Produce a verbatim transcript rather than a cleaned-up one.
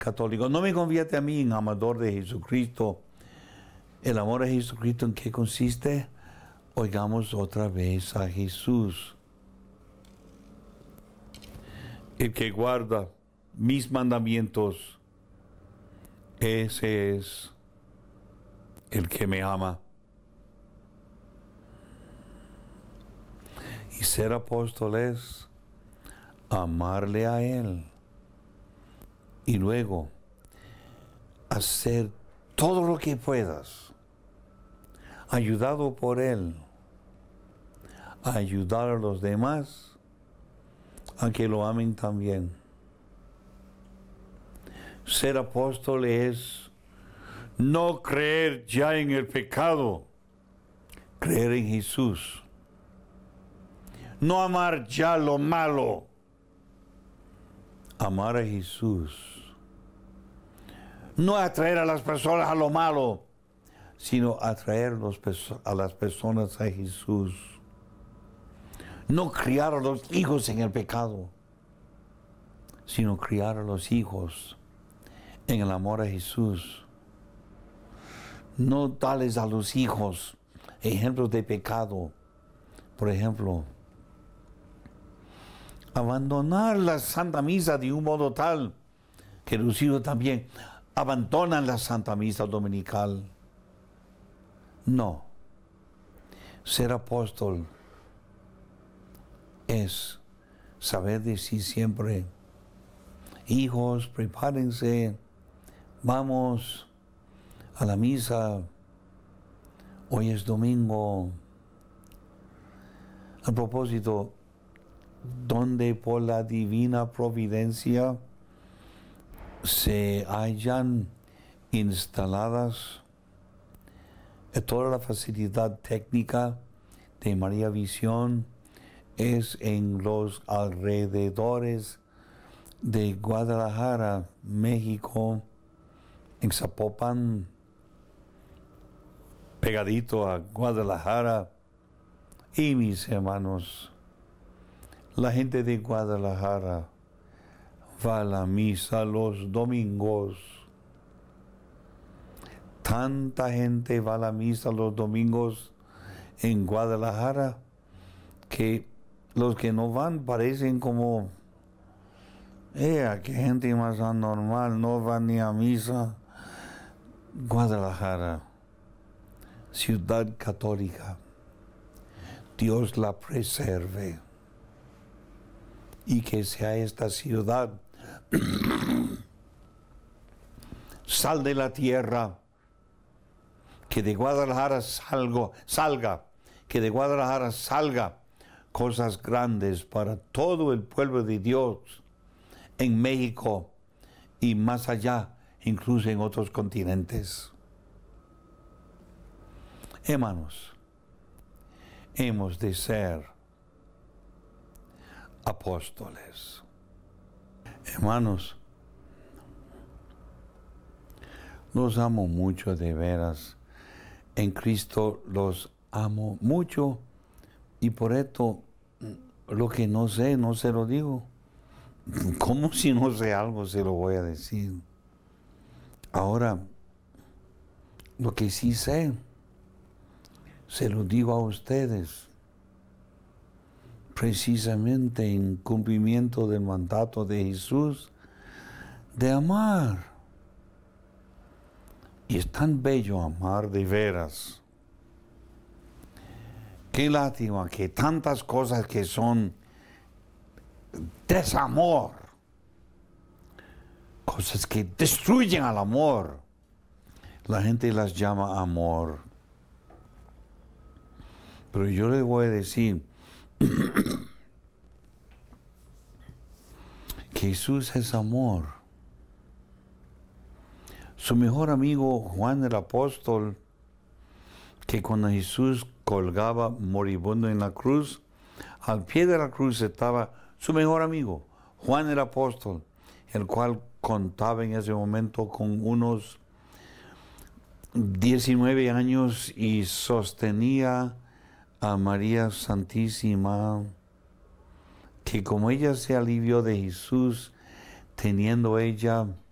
católico. No me convierte a mí en amador de Jesucristo. El amor a Jesucristo, ¿en qué consiste? Oigamos otra vez a Jesús. El que guarda mis mandamientos, ese es el que me ama. Y ser apóstol es amarle a Él. Y luego hacer todo lo que puedas, ayudado por Él, a ayudar a los demás a que lo amen también. Ser apóstol es no creer ya en el pecado, creer en Jesús. No amar ya lo malo, amar a Jesús. No atraer a las personas a lo malo, sino atraer a las personas a Jesús. No criar a los hijos en el pecado, sino criar a los hijos en el amor a Jesús. No darles a los hijos ejemplos de pecado. Por ejemplo, abandonar la Santa Misa de un modo tal que los hijos también abandonan la Santa Misa dominical. No. Ser apóstol es saber decir siempre: hijos, prepárense, vamos a la misa, hoy es domingo. A propósito, donde por la divina providencia se hayan instaladas toda la facilidad técnica de María Visión, es en los alrededores de Guadalajara, México, en Zapopan, pegadito a Guadalajara. Y mis hermanos, la gente de Guadalajara va a la misa los domingos. Tanta gente va a la misa los domingos en Guadalajara que los que no van parecen como, eh, qué gente más anormal, no va ni a misa. Guadalajara, ciudad católica, Dios la preserve. Y que sea esta ciudad sal de la tierra, que de Guadalajara salgo, salga, que de Guadalajara salga cosas grandes para todo el pueblo de Dios en México y más allá, incluso en otros continentes. Hermanos, hemos de ser apóstoles. Hermanos, los amo mucho de veras. En Cristo los amo mucho y por esto lo que no sé, no se lo digo. ¿Cómo si no sé algo se lo voy a decir? Ahora, lo que sí sé, se lo digo a ustedes. Precisamente en cumplimiento del mandato de Jesús de amar. Y es tan bello amar de veras. Qué lástima que tantas cosas que son desamor, cosas que destruyen al amor, la gente las llama amor. Pero yo les voy a decir que Jesús es amor. Su mejor amigo Juan el Apóstol, que cuando Jesús colgaba moribundo en la cruz, al pie de la cruz estaba su mejor amigo, Juan el Apóstol, el cual contaba en ese momento con unos diecinueve años y sostenía a María Santísima, que como ella se alivió de Jesús, teniendo ella